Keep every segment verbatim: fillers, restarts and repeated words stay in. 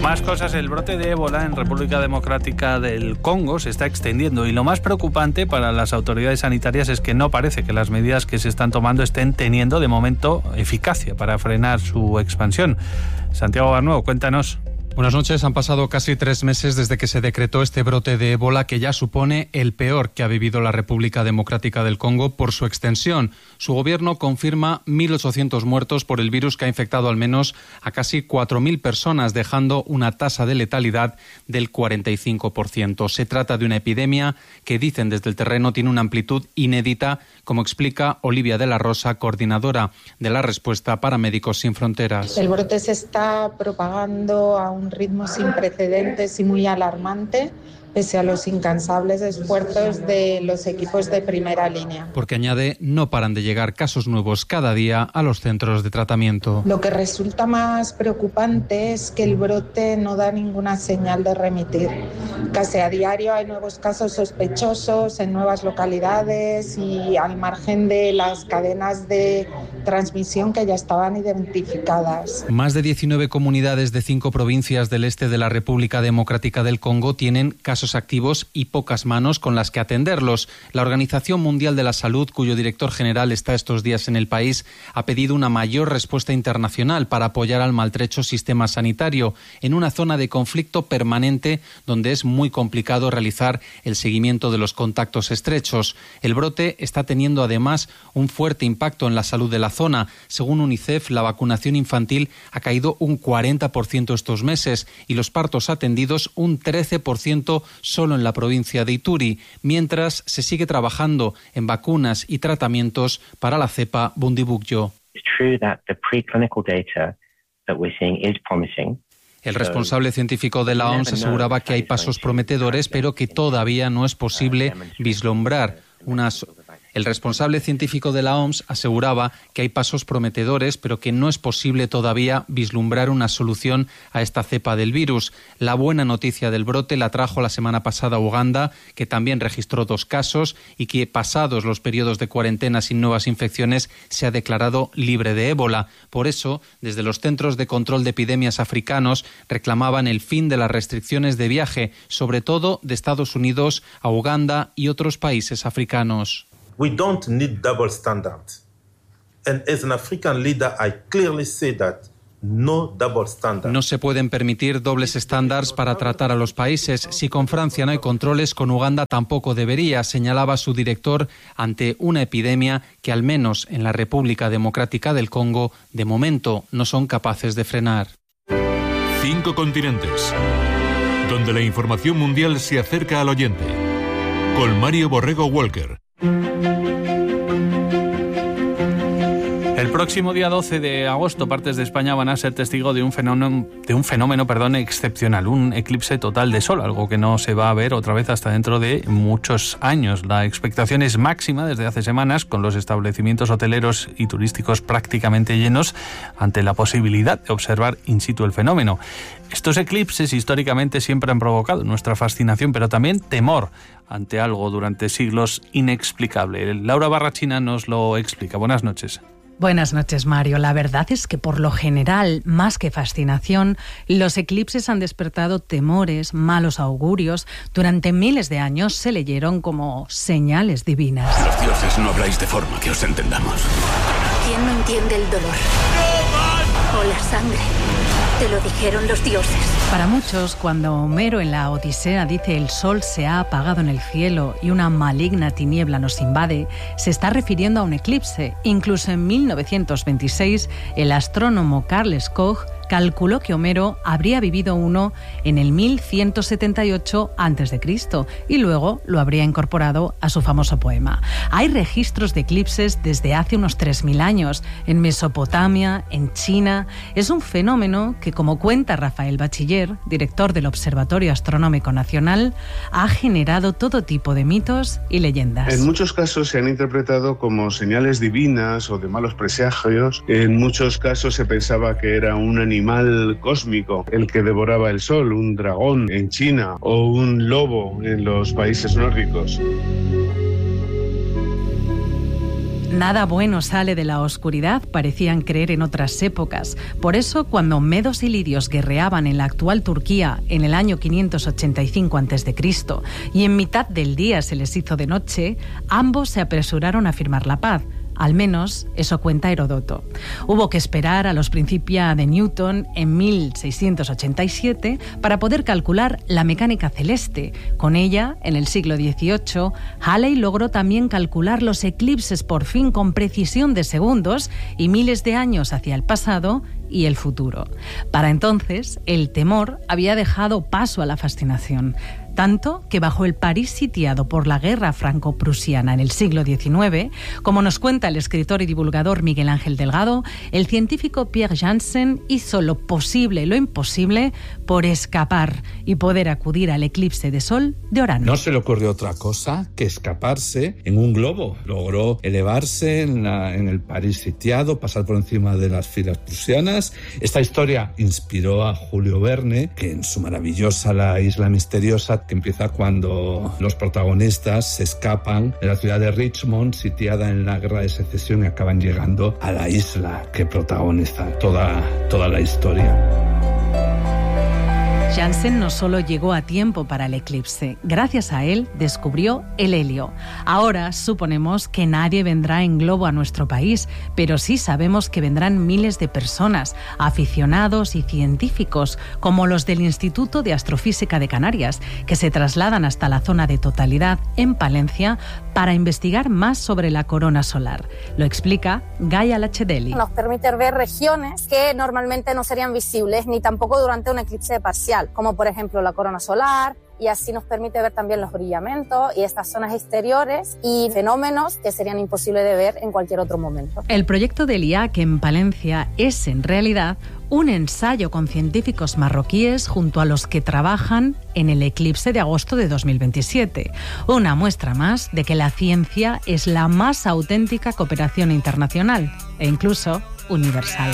Más cosas, el brote de ébola en República Democrática del Congo se está extendiendo y lo más preocupante para las autoridades sanitarias es que no parece que las medidas que se están tomando estén teniendo de momento eficacia para frenar su expansión. Santiago Barnuevo, cuéntanos. Buenas noches. Han pasado casi tres meses desde que se decretó este brote de ébola que ya supone el peor que ha vivido la República Democrática del Congo por su extensión. Su gobierno confirma mil ochocientos muertos por el virus que ha infectado al menos a casi cuatro mil personas, dejando una tasa de letalidad del cuarenta y cinco por ciento. Se trata de una epidemia que, dicen desde el terreno, tiene una amplitud inédita, como explica Olivia de la Rosa, coordinadora de la respuesta para Médicos Sin Fronteras. El brote se está propagando a un ritmo sin precedentes y muy alarmante, pese a los incansables esfuerzos de los equipos de primera línea. Porque, añade, no paran de llegar casos nuevos cada día a los centros de tratamiento. Lo que resulta más preocupante es que el brote no da ninguna señal de remitir. Casi a diario hay nuevos casos sospechosos en nuevas localidades y al margen de las cadenas de transmisión que ya estaban identificadas. Más de diecinueve comunidades de cinco provincias del este de la República Democrática del Congo tienen casos activos y pocas manos con las que atenderlos. La Organización Mundial de la Salud, cuyo director general está estos días en el país, ha pedido una mayor respuesta internacional para apoyar al maltrecho sistema sanitario en una zona de conflicto permanente donde es muy complicado realizar el seguimiento de los contactos estrechos. El brote está teniendo además un fuerte impacto en la salud de la zona. Según UNICEF, la vacunación infantil ha caído un cuarenta por ciento estos meses y los partos atendidos un trece por ciento solo en la provincia de Ituri, mientras se sigue trabajando en vacunas y tratamientos para la cepa Bundibugyo. El responsable científico de la O M S aseguraba que hay pasos prometedores, pero que todavía no es posible vislumbrar unas... El responsable científico de la O M S aseguraba que hay pasos prometedores, pero que no es posible todavía vislumbrar una solución a esta cepa del virus. La buena noticia del brote la trajo la semana pasada Uganda, que también registró dos casos y que, pasados los periodos de cuarentena sin nuevas infecciones, se ha declarado libre de ébola. Por eso, desde los Centros de Control de Epidemias africanos reclamaban el fin de las restricciones de viaje, sobre todo de Estados Unidos a Uganda y otros países africanos. We don't need double standards. And as an African leader, I clearly say that no double standards. No se pueden permitir dobles estándares para tratar a los países. Si con Francia no hay controles, con Uganda tampoco debería, señalaba su director ante una epidemia que, al menos en la República Democrática del Congo, de momento no son capaces de frenar. Cinco continentes, donde la información mundial se acerca al oyente. Con Mario Borrego Walker. El próximo día doce de agosto, partes de España van a ser testigo de un fenómeno, de un fenómeno perdón, excepcional, un eclipse total de sol, algo que no se va a ver otra vez hasta dentro de muchos años. La expectación es máxima desde hace semanas, con los establecimientos hoteleros y turísticos prácticamente llenos, ante la posibilidad de observar in situ el fenómeno. Estos eclipses históricamente siempre han provocado nuestra fascinación, pero también temor ante algo durante siglos inexplicable. Laura Barrachina nos lo explica. Buenas noches. Buenas noches, Mario. La verdad es que, por lo general, más que fascinación, los eclipses han despertado temores, malos augurios. Durante miles de años se leyeron como señales divinas. Los dioses no habláis de forma que os entendamos. ¿Quién no entiende el dolor? ¡No, o la sangre? Te lo dijeron los dioses. Para muchos, cuando Homero en la Odisea dice el sol se ha apagado en el cielo y una maligna tiniebla nos invade, se está refiriendo a un eclipse. Incluso en mil novecientos veintiséis, el astrónomo Carles Koch calculó que Homero habría vivido uno en el mil ciento setenta y ocho antes de Cristo y luego lo habría incorporado a su famoso poema. Hay registros de eclipses desde hace unos tres mil años, en Mesopotamia, en China. Es un fenómeno que, como cuenta Rafael Bachiller, director del Observatorio Astronómico Nacional, ha generado todo tipo de mitos y leyendas. En muchos casos se han interpretado como señales divinas o de malos presagios. En muchos casos se pensaba que era un animal animal cósmico el que devoraba el sol, un dragón en China o un lobo en los países nórdicos. Nada bueno sale de la oscuridad, parecían creer en otras épocas. Por eso, cuando medos y lirios guerreaban en la actual Turquía en el año quinientos ochenta y cinco antes de Cristo y en mitad del día se les hizo de noche, ambos se apresuraron a firmar la paz. Al menos eso cuenta Heródoto. Hubo que esperar a los Principia de Newton en mil seiscientos ochenta y siete para poder calcular la mecánica celeste. Con ella, en el siglo dieciocho, Halley logró también calcular los eclipses por fin con precisión de segundos y miles de años hacia el pasado y el futuro. Para entonces, el temor había dejado paso a la fascinación. Tanto que bajo el París sitiado por la guerra franco-prusiana en el siglo diecinueve, como nos cuenta el escritor y divulgador Miguel Ángel Delgado, el científico Pierre Janssen hizo lo posible y lo imposible por escapar y poder acudir al eclipse de sol de Orán. No se le ocurrió otra cosa que escaparse en un globo. Logró elevarse en, la, en el París sitiado, pasar por encima de las filas prusianas. Esta historia inspiró a Julio Verne, que en su maravillosa La isla misteriosa, que empieza cuando los protagonistas se escapan de la ciudad de Richmond, sitiada en la Guerra de Secesión, y acaban llegando a la isla que protagoniza toda, toda la historia. Janssen no solo llegó a tiempo para el eclipse, gracias a él descubrió el helio. Ahora suponemos que nadie vendrá en globo a nuestro país, pero sí sabemos que vendrán miles de personas, aficionados y científicos, como los del Instituto de Astrofísica de Canarias, que se trasladan hasta la zona de totalidad en Palencia para investigar más sobre la corona solar. Lo explica Gaia Lachedeli. Nos permite ver regiones que normalmente no serían visibles ni tampoco durante un eclipse parcial, como por ejemplo la corona solar, y así nos permite ver también los brillamentos y estas zonas exteriores y fenómenos que serían imposibles de ver en cualquier otro momento. El proyecto del I A C en Palencia es en realidad un ensayo con científicos marroquíes junto a los que trabajan en el eclipse de agosto de dos mil veintisiete. Una muestra más de que la ciencia es la más auténtica cooperación internacional e incluso universal.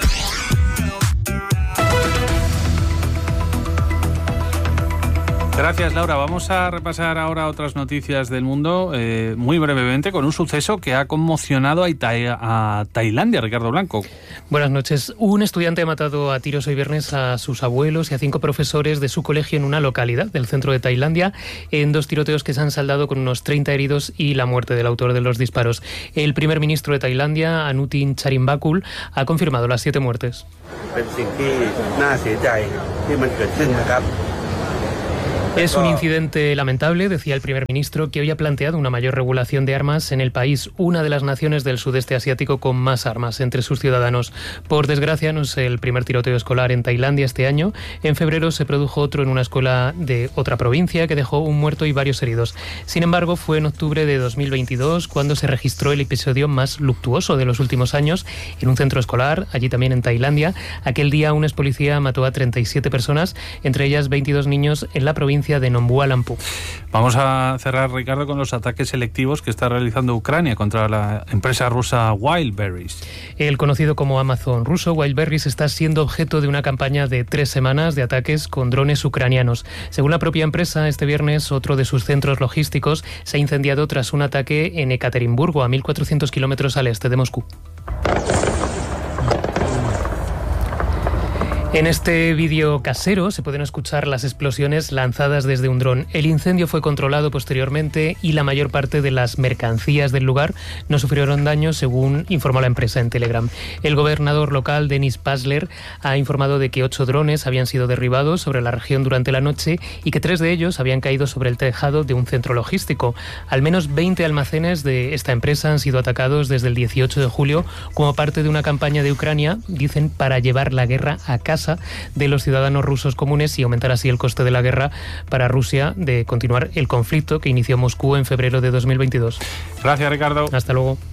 Gracias, Laura. Vamos a repasar ahora otras noticias del mundo, eh, muy brevemente, con un suceso que ha conmocionado a, Ita- a Tailandia. Ricardo Blanco. Buenas noches. Un estudiante ha matado a tiros hoy viernes a sus abuelos y a cinco profesores de su colegio en una localidad del centro de Tailandia, en dos tiroteos que se han saldado con unos treinta heridos y la muerte del autor de los disparos. El primer ministro de Tailandia, Anutin Charnvirakul, ha confirmado las siete muertes. Es un incidente lamentable, decía el primer ministro, que hoy ha planteado una mayor regulación de armas en el país, una de las naciones del sudeste asiático con más armas entre sus ciudadanos. Por desgracia, no es el primer tiroteo escolar en Tailandia este año. En febrero se produjo otro en una escuela de otra provincia que dejó un muerto y varios heridos. Sin embargo, fue en octubre de dos mil veintidós cuando se registró el episodio más luctuoso de los últimos años en un centro escolar, allí también en Tailandia. Aquel día un expolicía mató a treinta y siete personas, entre ellas veintidós niños en la provincia de Nombuá Lampu. Vamos a cerrar, Ricardo, con los ataques selectivos que está realizando Ucrania contra la empresa rusa Wildberries. El conocido como Amazon ruso, Wildberries, está siendo objeto de una campaña de tres semanas de ataques con drones ucranianos. Según la propia empresa, este viernes otro de sus centros logísticos se ha incendiado tras un ataque en Ekaterimburgo, a mil cuatrocientos kilómetros al este de Moscú. En este vídeo casero se pueden escuchar las explosiones lanzadas desde un dron. El incendio fue controlado posteriormente y la mayor parte de las mercancías del lugar no sufrieron daños, según informó la empresa en Telegram. El gobernador local, Denis Pasler, ha informado de que ocho drones habían sido derribados sobre la región durante la noche y que tres de ellos habían caído sobre el tejado de un centro logístico. Al menos veinte almacenes de esta empresa han sido atacados desde el dieciocho de julio como parte de una campaña de Ucrania, dicen, para llevar la guerra a casa de los ciudadanos rusos comunes y aumentar así el coste de la guerra para Rusia de continuar el conflicto que inició Moscú en febrero de dos mil veintidós. Gracias, Ricardo. Hasta luego.